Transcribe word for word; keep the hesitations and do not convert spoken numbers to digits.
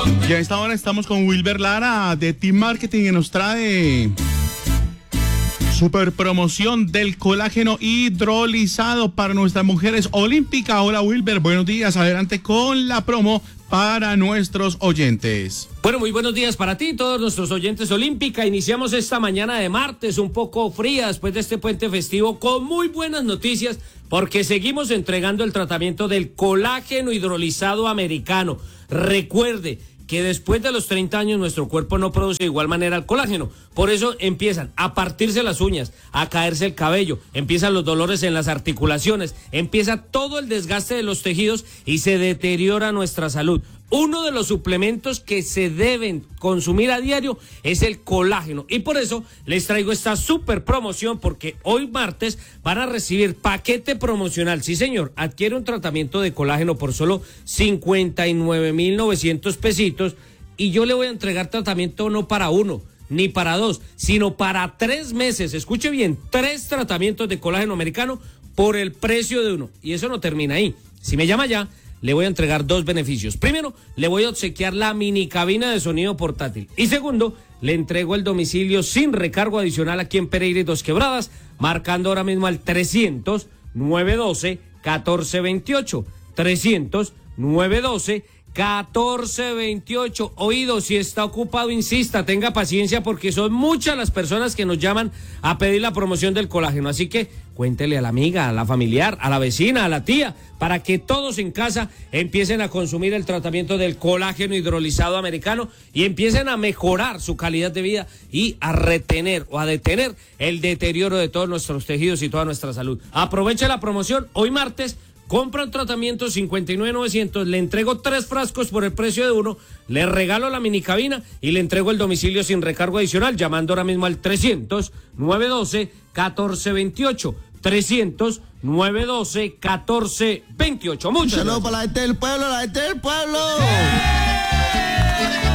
Y a esta hora estamos con Wilber Lara de Team Marketing que nos trae super promoción del colágeno hidrolizado para nuestras mujeres olímpicas. Hola Wilber, buenos días, adelante con la promo para nuestros oyentes. Bueno, muy buenos días para ti, todos nuestros oyentes olímpica. Iniciamos esta mañana de martes un poco fría después de este puente festivo con muy buenas noticias porque seguimos entregando el tratamiento del colágeno hidrolizado americano. Recuerde que después de los treinta años nuestro cuerpo no produce de igual manera el colágeno. Por eso empiezan a partirse las uñas, a caerse el cabello, empiezan los dolores en las articulaciones, empieza todo el desgaste de los tejidos y se deteriora nuestra salud. Uno de los suplementos que se deben consumir a diario es el colágeno y por eso les traigo esta super promoción porque hoy martes van a recibir paquete promocional. Sí señor, adquiere un tratamiento de colágeno por solo cincuenta y nueve mil novecientos pesitos y yo le voy a entregar tratamiento no para uno ni para dos, sino para tres meses. Escuche bien, tres tratamientos de colágeno americano por el precio de uno y eso no termina ahí. Si me llama ya, le voy a entregar dos beneficios. Primero, le voy a obsequiar la mini cabina de sonido portátil. Y segundo, le entrego el domicilio sin recargo adicional aquí en Pereira y Dos Quebradas, marcando ahora mismo al trescientos, nueve uno dos, catorce veintiocho. trescientos, nueve uno dos, catorce veintiocho. Oído, si está ocupado, insista, tenga paciencia porque son muchas las personas que nos llaman a pedir la promoción del colágeno. Así que cuéntele a la amiga, a la familiar, a la vecina, a la tía, para que todos en casa empiecen a consumir el tratamiento del colágeno hidrolizado americano y empiecen a mejorar su calidad de vida y a retener o a detener el deterioro de todos nuestros tejidos y toda nuestra salud. Aproveche la promoción hoy martes. Compra un tratamiento cincuenta y nueve mil novecientos, le entrego tres frascos por el precio de uno, le regalo la mini cabina y le entrego el domicilio sin recargo adicional, llamando ahora mismo al trescientos, nueve uno dos, catorce veintiocho. trescientos, nueve uno dos, catorce veintiocho. Muchas gracias. Saludos para la gente del pueblo, la gente del pueblo. ¡Eh!